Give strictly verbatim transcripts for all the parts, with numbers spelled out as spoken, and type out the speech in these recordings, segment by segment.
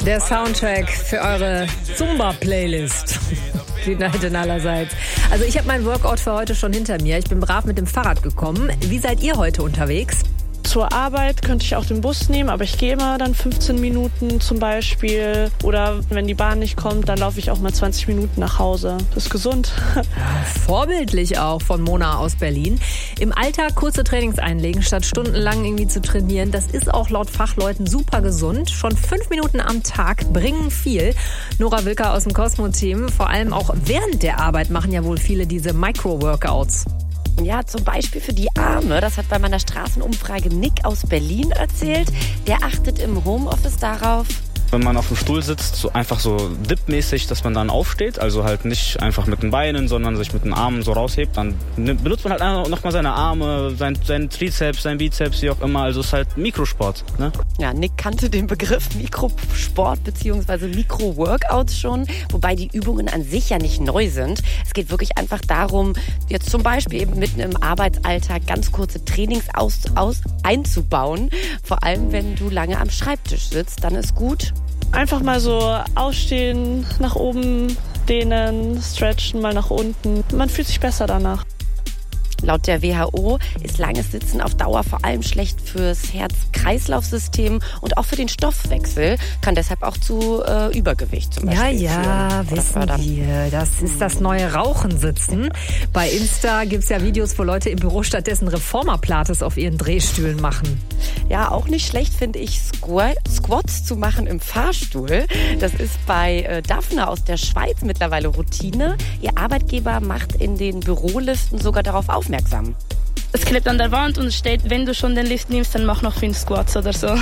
Der Soundtrack für eure Zumba-Playlist. Die Neiden allerseits. Also ich habe meinen Workout für heute schon hinter mir. Ich bin brav mit dem Fahrrad gekommen. Wie seid ihr heute unterwegs? Zur Arbeit könnte ich auch den Bus nehmen, aber ich gehe immer dann fünfzehn Minuten zum Beispiel. Oder wenn die Bahn nicht kommt, dann laufe ich auch mal zwanzig Minuten nach Hause. Das ist gesund. Ja, vorbildlich auch von Mona aus Berlin. Im Alltag kurze Trainings einlegen, statt stundenlang irgendwie zu trainieren. Das ist auch laut Fachleuten super gesund. Schon fünf Minuten am Tag bringen viel. Nora Wilker aus dem Cosmo-Team. Vor allem auch während der Arbeit machen ja wohl viele diese Micro-Workouts. Ja, zum Beispiel für die Arme. Das hat bei meiner Straßenumfrage Nick aus Berlin erzählt. Der achtet im Homeoffice darauf, wenn man auf dem Stuhl sitzt, so einfach so dip-mäßig, dass man dann aufsteht. Also halt nicht einfach mit den Beinen, sondern sich mit den Armen so raushebt. Dann benutzt man halt nochmal seine Arme, sein, seinen Trizeps, sein Bizeps, wie auch immer. Also es ist halt Mikrosport. Ne? Ja, Nick kannte den Begriff Mikrosport bzw. Mikro-Workouts schon. Wobei die Übungen an sich ja nicht neu sind. Es geht wirklich einfach darum, jetzt zum Beispiel eben mitten im Arbeitsalltag ganz kurze Trainings aus, aus, einzubauen. Vor allem, wenn du lange am Schreibtisch sitzt, dann ist gut, einfach mal so ausstehen, nach oben dehnen, stretchen, mal nach unten. Man fühlt sich besser danach. Laut der W H O ist langes Sitzen auf Dauer vor allem schlecht fürs Herz-Kreislauf-System und auch für den Stoffwechsel. Kann deshalb auch zu äh, Übergewicht zum Beispiel Ja, ja, führen. wissen wir. Das ist das neue Rauchen sitzen. Bei Insta gibt's ja Videos, wo Leute im Büro stattdessen Reformer-Pilates auf ihren Drehstühlen machen. Ja, auch nicht schlecht finde ich, Squ- Squats zu machen im Fahrstuhl. Das ist bei äh, Daphne aus der Schweiz mittlerweile Routine. Ihr Arbeitgeber macht in den Büroliften sogar darauf aufmerksam. Es klebt an der Wand und es steht, wenn du schon den Lift nimmst, dann mach noch fünf Squats oder so.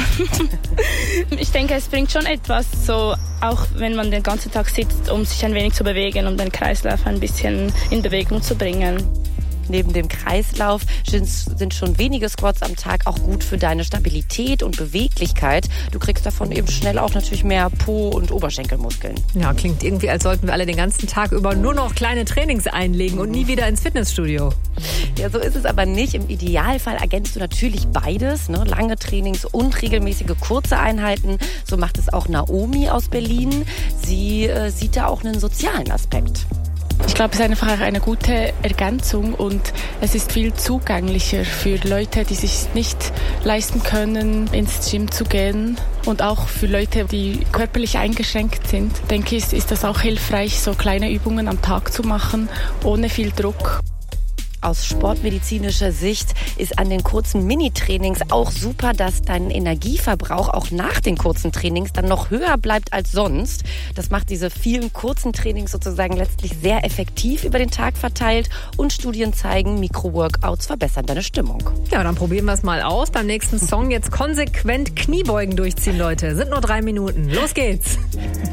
Ich denke, es bringt schon etwas, so auch wenn man den ganzen Tag sitzt, um sich ein wenig zu bewegen, um den Kreislauf ein bisschen in Bewegung zu bringen. Neben dem Kreislauf sind schon wenige Squats am Tag auch gut für deine Stabilität und Beweglichkeit. Du kriegst davon eben schnell auch natürlich mehr Po- und Oberschenkelmuskeln. Ja, klingt irgendwie, als sollten wir alle den ganzen Tag über nur noch kleine Trainings einlegen und nie wieder ins Fitnessstudio. Ja, so ist es aber nicht. Im Idealfall ergänzt du natürlich beides, ne? Lange Trainings und regelmäßige kurze Einheiten. So macht es auch Naomi aus Berlin. Sie äh, sieht da auch einen sozialen Aspekt. Ich glaube, es ist einfach eine gute Ergänzung und es ist viel zugänglicher für Leute, die sich nicht leisten können, ins Gym zu gehen. Und auch für Leute, die körperlich eingeschränkt sind, denke ich, ist das auch hilfreich, so kleine Übungen am Tag zu machen, ohne viel Druck. Aus sportmedizinischer Sicht ist an den kurzen Mini-Trainings auch super, dass dein Energieverbrauch auch nach den kurzen Trainings dann noch höher bleibt als sonst. Das macht diese vielen kurzen Trainings sozusagen letztlich sehr effektiv über den Tag verteilt und Studien zeigen, Mikro-Workouts verbessern deine Stimmung. Ja, dann probieren wir es mal aus. Beim nächsten Song jetzt konsequent Kniebeugen durchziehen, Leute. Sind nur drei Minuten. Los geht's.